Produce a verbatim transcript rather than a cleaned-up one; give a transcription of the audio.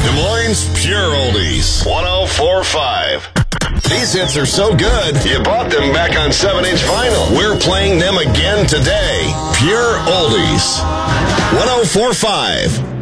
Des Moines Pure Oldies. one oh four point five. These hits are so good, you bought them back on seven inch vinyl. We're playing them again today. Pure Oldies. one oh four point five.